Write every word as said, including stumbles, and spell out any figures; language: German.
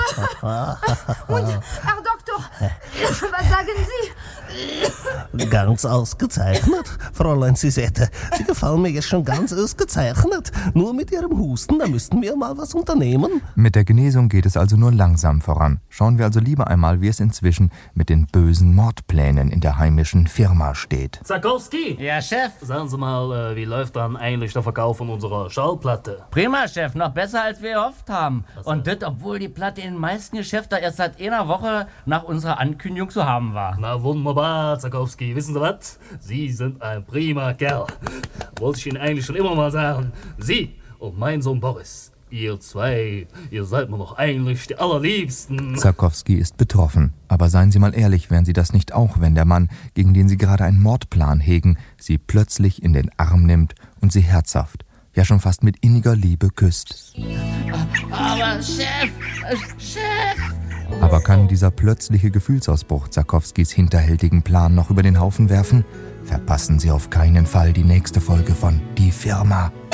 Und, Herr Doktor, was sagen Sie? Ganz ausgezeichnet, Fräulein Sisette. Sie gefallen mir jetzt schon ganz ausgezeichnet. Nur mit Ihrem Husten, da müssten wir mal was unternehmen. Mit der Genesung geht es also nur langsam voran. Schauen wir also lieber einmal, wie es inzwischen mit den bösen Mordplänen in der heimischen Firma steht. Zakowski! Ja, Chef. Sagen Sie mal, wie läuft dann eigentlich der Verkauf von unserer Schallplatte? Prima, Chef. Noch besser, als wir gehofft haben. Und das, obwohl die Platte in den meisten Geschäften erst seit einer Woche nach unserer Ankündigung zu haben war. Na wunderbar, Zakowski. Wissen Sie was? Sie sind ein prima Kerl. Wollte ich Ihnen eigentlich schon immer mal sagen. Sie und mein Sohn Boris, ihr zwei, ihr seid mir noch eigentlich die allerliebsten. Zakowski ist betroffen. Aber seien Sie mal ehrlich, wären Sie das nicht auch, wenn der Mann, gegen den Sie gerade einen Mordplan hegen, Sie plötzlich in den Arm nimmt und Sie herzhaft, ja schon fast mit inniger Liebe küsst. Aber Chef, äh, Chef! Aber kann dieser plötzliche Gefühlsausbruch Zakowskis hinterhältigen Plan noch über den Haufen werfen? Verpassen Sie auf keinen Fall die nächste Folge von Die Firma.